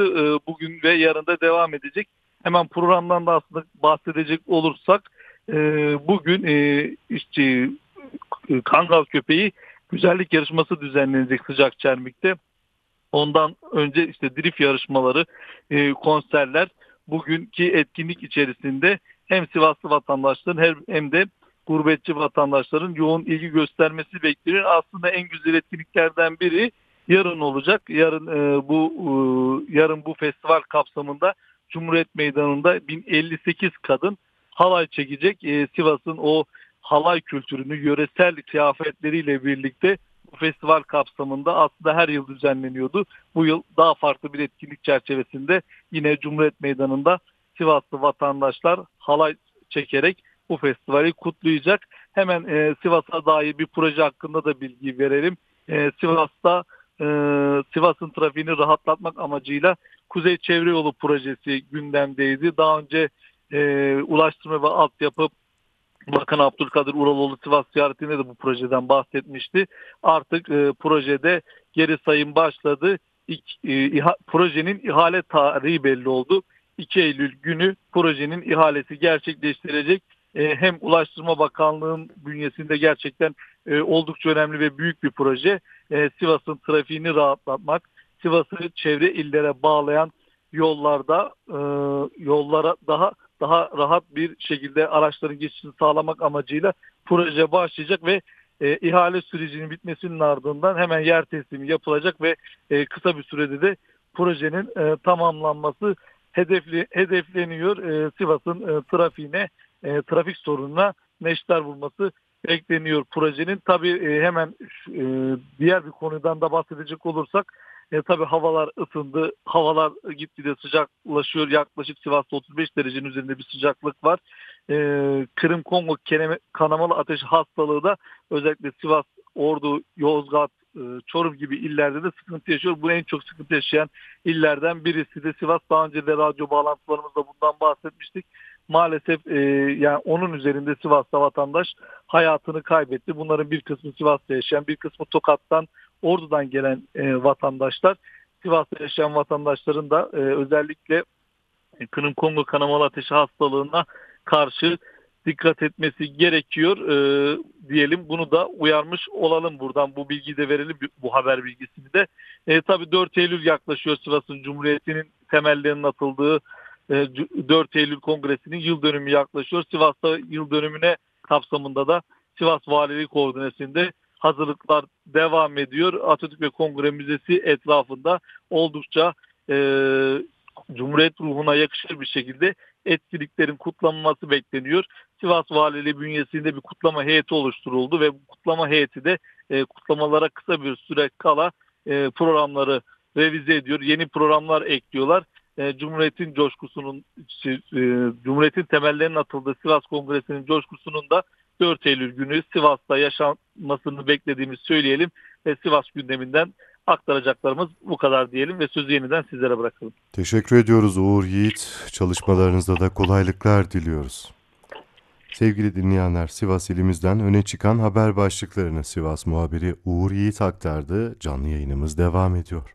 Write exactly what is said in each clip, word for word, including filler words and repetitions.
başlamıştı. E, bugün ve yarın da devam edecek. Hemen programdan da aslında bahsedecek olursak e, bugün e, işte e, Kangal Köpeği güzellik yarışması düzenlenecek Sıcakçermik'te. Ondan önce işte drift yarışmaları, e, konserler, bugünkü etkinlik içerisinde hem Sivaslı vatandaşların hem, hem de gurbetçi vatandaşların yoğun ilgi göstermesi bekleniyor. Aslında en güzel etkinliklerden biri yarın olacak. Yarın e, bu e, yarın bu festival kapsamında Cumhuriyet Meydanı'nda bin elli sekiz kadın halay çekecek. E, Sivas'ın o halay kültürünü yöresel kıyafetleriyle birlikte bu festival kapsamında aslında her yıl düzenleniyordu. Bu yıl daha farklı bir etkinlik çerçevesinde yine Cumhuriyet Meydanı'nda Sivaslı vatandaşlar halay çekerek bu festivali kutlayacak. Hemen e, Sivas'a dair bir proje hakkında da bilgi verelim. E, Sivas'ta e, Sivas'ın trafiğini rahatlatmak amacıyla Kuzey Çevre Yolu projesi gündemdeydi. Daha önce e, Ulaştırma ve Altyapı Bakan Abdülkadir Uraloğlu Sivas ziyaretinde de bu projeden bahsetmişti. Artık e, projede geri sayım başladı. İk, e, iha, projenin ihale tarihi belli oldu. iki Eylül günü projenin ihalesi gerçekleştirecek. E, hem Ulaştırma Bakanlığı'nın bünyesinde gerçekten e, oldukça önemli ve büyük bir proje. E, Sivas'ın trafiğini rahatlatmak, Sivas'ı çevre illere bağlayan yollarda e, yollara daha daha rahat bir şekilde araçların geçişini sağlamak amacıyla proje başlayacak ve e, ihale sürecinin bitmesinin ardından hemen yer teslimi yapılacak ve e, kısa bir sürede de projenin e, tamamlanması hedefli hedefleniyor. E, Sivas'ın e, trafiğine, e, trafik sorununa neşter bulması bekleniyor projenin. Tabii e, hemen e, diğer bir konudan da bahsedecek olursak, E, tabii havalar ısındı. Havalar gitgide sıcaklaşıyor. Yaklaşık Sivas'ta otuz beş derecenin üzerinde bir sıcaklık var. E, Kırım Kongo kanamalı ateş hastalığı da özellikle Sivas, Ordu, Yozgat, e, Çorum gibi illerde de sıkıntı yaşıyor. Bu en çok sıkıntı yaşayan illerden birisi de Sivas. Daha önce de radyo bağlantılarımızda bundan bahsetmiştik. Maalesef e, yani onun üzerinde Sivas'ta vatandaş hayatını kaybetti. Bunların bir kısmı Sivas'ta yaşayan, bir kısmı Tokat'tan, Ordu'dan gelen e, vatandaşlar. Sivas'ta yaşayan vatandaşların da e, özellikle e, Kırım Kongo kanamalı ateşi hastalığına karşı dikkat etmesi gerekiyor e, diyelim. Bunu da uyarmış olalım buradan. Bu bilgiyi de verelim, bu haber bilgisini de. E, tabii dört Eylül yaklaşıyor, Sivas'ın Cumhuriyeti'nin temellerinin atıldığı e, dört Eylül Kongresi'nin yıl dönümü yaklaşıyor. Sivas'ta yıl dönümüne kapsamında da Sivas Valiliği koordinesinde hazırlıklar devam ediyor. Atatürk ve Kongre Müzesi etrafında oldukça e, Cumhuriyet ruhuna yakışır bir şekilde etkinliklerin kutlanması bekleniyor. Sivas Valiliği bünyesinde bir kutlama heyeti oluşturuldu ve bu kutlama heyeti de e, kutlamalara kısa bir süre kala e, programları revize ediyor. Yeni programlar ekliyorlar. E, Cumhuriyet'in coşkusunun, e, Cumhuriyet'in temellerinin atıldığı Sivas Kongresi'nin coşkusunun da dört Eylül günü Sivas'ta yaşanmasını beklediğimizi söyleyelim ve Sivas gündeminden aktaracaklarımız bu kadar diyelim ve sözü yeniden sizlere bırakalım. Teşekkür ediyoruz Uğur Yiğit. Çalışmalarınızda da kolaylıklar diliyoruz. Sevgili dinleyenler, Sivas ilimizden öne çıkan haber başlıklarını Sivas muhabiri Uğur Yiğit aktardı. Canlı yayınımız devam ediyor.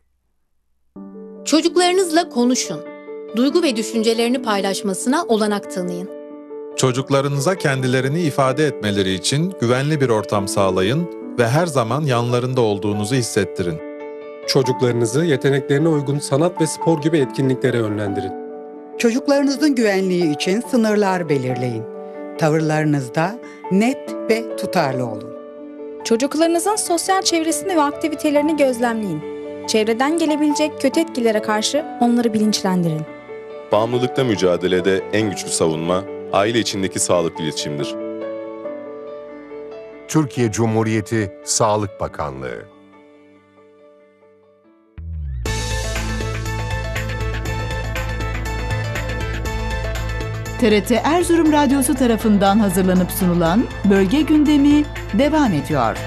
Çocuklarınızla konuşun. Duygu ve düşüncelerini paylaşmasına olanak tanıyın. Çocuklarınıza kendilerini ifade etmeleri için güvenli bir ortam sağlayın ve her zaman yanlarında olduğunuzu hissettirin. Çocuklarınızı yeteneklerine uygun sanat ve spor gibi etkinliklere yönlendirin. Çocuklarınızın güvenliği için sınırlar belirleyin. Tavırlarınızda net ve tutarlı olun. Çocuklarınızın sosyal çevresini ve aktivitelerini gözlemleyin. Çevreden gelebilecek kötü etkilere karşı onları bilinçlendirin. Bağımlılıkla mücadelede en güçlü savunma, aile içindeki sağlıklı iletişimdir. Türkiye Cumhuriyeti Sağlık Bakanlığı. T R T Erzurum Radyosu tarafından hazırlanıp sunulan Bölge Gündemi devam ediyor.